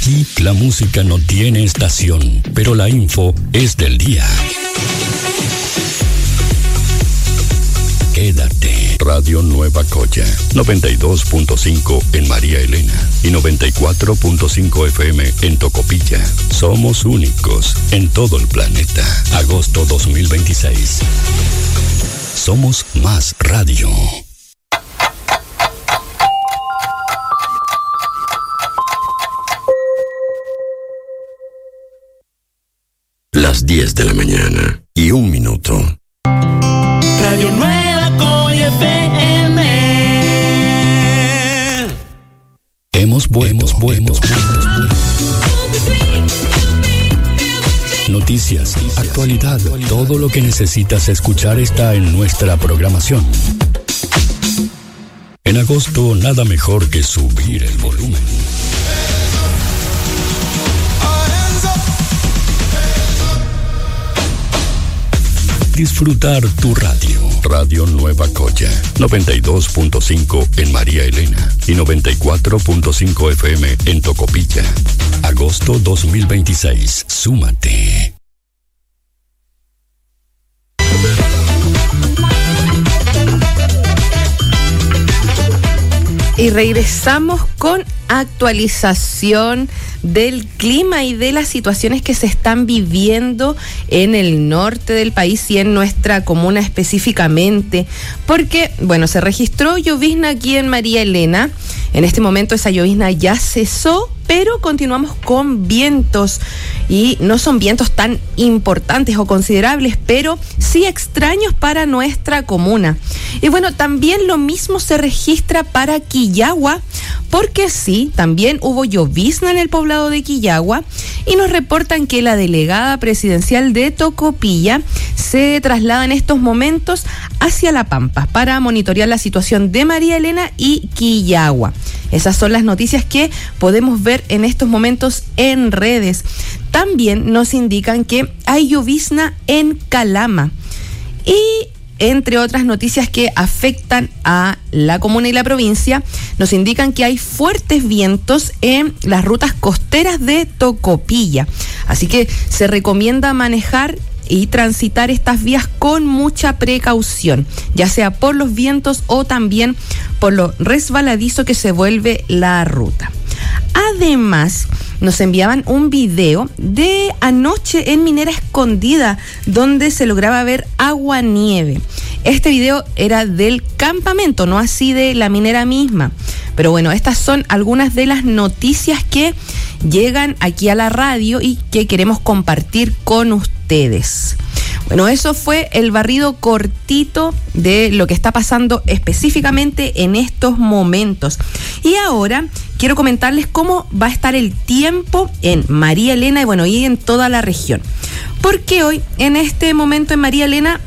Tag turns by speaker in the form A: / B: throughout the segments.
A: Aquí la música no tiene estación, pero la info es del día. Quédate. Radio Nueva Coya, 92.5 en María Elena y 94.5 FM en Tocopilla. Somos únicos en todo el planeta. Agosto 2026. Somos más radio. Las 10 de la mañana y 1 minuto.
B: Radio Nueva Coya FM.
A: Hemos vuelto. Noticias, actualidad, todo lo que necesitas escuchar está en nuestra programación. En agosto, nada mejor que subir el volumen. Disfrutar tu radio. Radio Nueva Coya, 92.5 en María Elena y 94.5 FM en Tocopilla. Agosto 2026. Súmate.
C: Y regresamos con actualización del clima y de las situaciones que se están viviendo en el norte del país y en nuestra comuna específicamente, porque, bueno, se registró llovizna aquí en María Elena. En este momento esa llovizna ya cesó, pero continuamos con vientos y no son vientos tan importantes o considerables, pero sí extraños para nuestra comuna. Y bueno, también lo mismo se registra para Quillagua, porque sí, también hubo llovizna en el poblado de Quillagua y nos reportan que la delegada presidencial de Tocopilla se traslada en estos momentos hacia La Pampa para monitorear la situación de María Elena y Quillagua. Esas son las noticias que podemos ver en estos momentos en redes. También nos indican que hay llovizna en Calama y entre otras noticias que afectan a la comuna y la provincia, nos indican que hay fuertes vientos en las rutas costeras de Tocopilla. Así que se recomienda manejar y transitar estas vías con mucha precaución, ya sea por los vientos o también por lo resbaladizo que se vuelve la ruta. Además, nos enviaban un video de anoche en Minera Escondida, donde se lograba ver agua-nieve. Este video era del campamento, no así de la minera misma. Pero bueno, estas son algunas de las noticias que llegan aquí a la radio y que queremos compartir con ustedes. Bueno, eso fue el barrido cortito de lo que está pasando específicamente en estos momentos. Y ahora quiero comentarles cómo va a estar el tiempo en María Elena y bueno, y en toda la región. Porque hoy, en este momento en María Elena,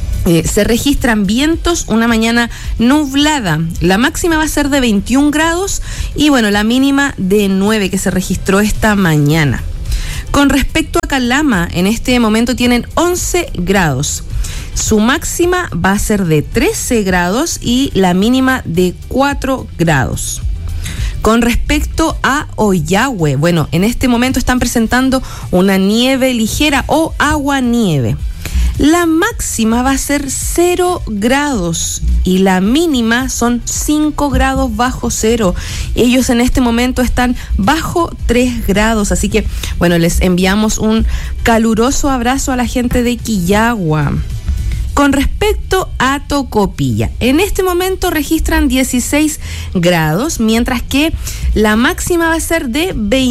C: se registran vientos, una mañana nublada. La máxima va a ser de 21 grados y bueno, la mínima de 9 que se registró esta mañana. Con respecto a Calama, en este momento tienen 11 grados. Su máxima va a ser de 13 grados y la mínima de 4 grados. Con respecto a Ollagüe, bueno, en este momento están presentando una nieve ligera o agua-nieve. La máxima va a ser 0 grados y la mínima son 5 grados bajo cero. Ellos en este momento están bajo 3 grados, así que, bueno, les enviamos un caluroso abrazo a la gente de Quillagua. Con respecto a Tocopilla, en este momento registran 16 grados, mientras que la máxima va a ser de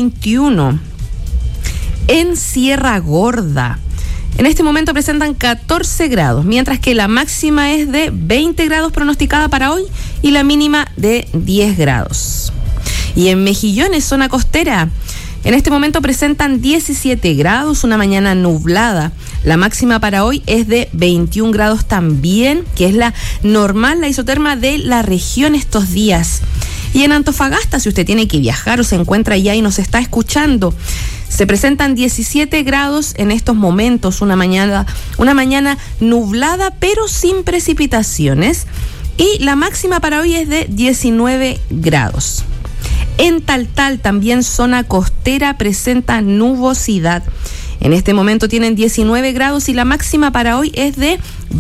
C: 21. En Sierra Gorda, en este momento presentan 14 grados, mientras que la máxima es de 20 grados pronosticada para hoy y la mínima de 10 grados. Y en Mejillones, zona costera, en este momento presentan 17 grados, una mañana nublada. La máxima para hoy es de 21 grados también, que es la normal, la isoterma de la región estos días. Y en Antofagasta, si usted tiene que viajar o se encuentra allá y nos está escuchando, se presentan 17 grados en estos momentos, una mañana nublada pero sin precipitaciones y la máxima para hoy es de 19 grados. En Taltal, también zona costera, presenta nubosidad. En este momento tienen 19 grados y la máxima para hoy es de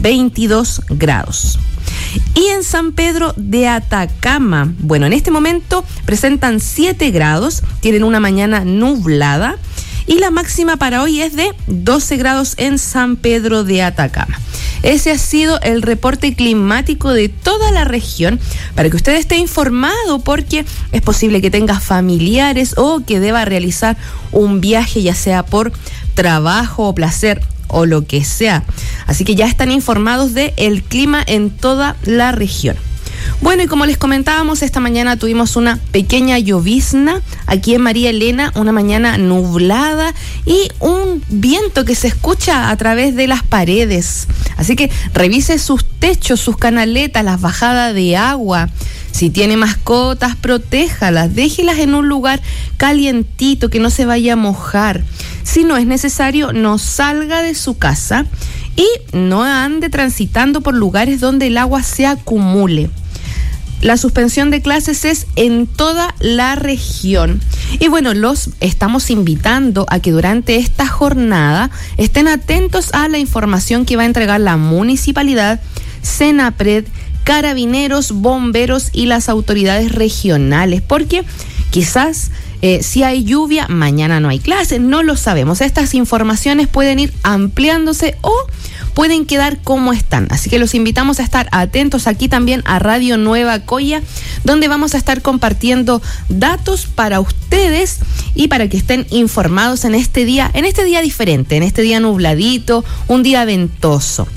C: 22 grados. Y en San Pedro de Atacama, bueno, en este momento presentan 7 grados, tienen una mañana nublada y la máxima para hoy es de 12 grados en San Pedro de Atacama. Ese ha sido el reporte climático de toda la región para que usted esté informado, porque es posible que tenga familiares o que deba realizar un viaje, ya sea por trabajo o placer o lo que sea. Así que ya están informados del clima en toda la región. Bueno, y como les comentábamos, esta mañana tuvimos una pequeña llovizna aquí en María Elena, una mañana nublada y un viento que se escucha a través de las paredes. Así que revise sus techos, sus canaletas, las bajadas de agua. Si tiene mascotas, protéjalas, déjelas en un lugar calientito, que no se vaya a mojar. Si no es necesario, no salga de su casa y no ande transitando por lugares donde el agua se acumule. La suspensión de clases es en toda la región. Y bueno, los estamos invitando a que durante esta jornada estén atentos a la información que va a entregar la municipalidad, Senapred, Carabineros, bomberos y las autoridades regionales, porque quizás si hay lluvia, mañana no hay clases, no lo sabemos. Estas informaciones pueden ir ampliándose o pueden quedar como están. Así que los invitamos a estar atentos aquí también a Radio Nueva Coya, donde vamos a estar compartiendo datos para ustedes y para que estén informados en este día diferente, en este día nubladito, un día ventoso.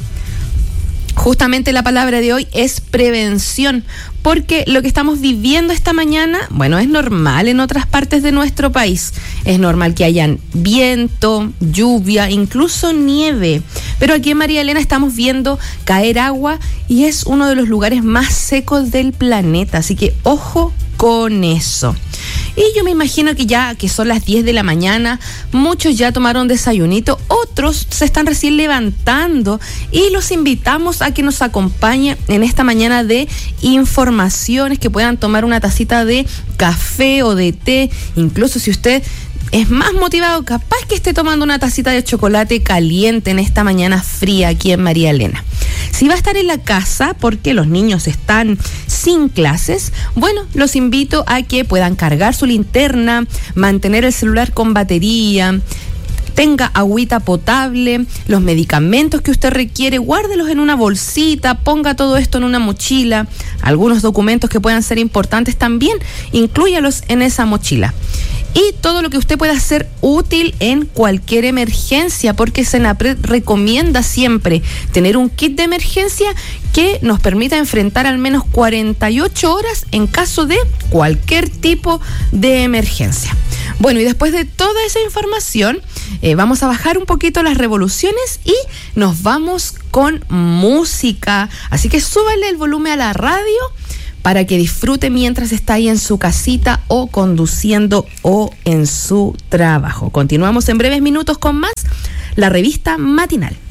C: Justamente la palabra de hoy es prevención, porque lo que estamos viviendo esta mañana, bueno, es normal en otras partes de nuestro país. Es normal que hayan viento, lluvia, incluso nieve. Pero aquí en María Elena estamos viendo caer agua y es uno de los lugares más secos del planeta. Así que ojo con eso. Y yo me imagino que ya que son las 10 de la mañana, muchos ya tomaron desayunito, otros se están recién levantando y los invitamos a que nos acompañen en esta mañana de informaciones, que puedan tomar una tacita de café o de té, incluso si usted es más motivado, capaz que esté tomando una tacita de chocolate caliente en esta mañana fría aquí en María Elena. Si va a estar en la casa porque los niños están sin clases, bueno, los invito a que puedan cargar su linterna, mantener el celular con batería, tenga agüita potable, los medicamentos que usted requiere, guárdelos en una bolsita, ponga todo esto en una mochila, algunos documentos que puedan ser importantes también, inclúyalos en esa mochila. Y todo lo que usted pueda ser útil en cualquier emergencia, porque Senapred recomienda siempre tener un kit de emergencia que nos permita enfrentar al menos 48 horas en caso de cualquier tipo de emergencia. Bueno, y después de toda esa información, vamos a bajar un poquito las revoluciones y nos vamos con música. Así que súbale el volumen a la radio para que disfrute mientras está ahí en su casita o conduciendo o en su trabajo. Continuamos en breves minutos con más, la revista matinal.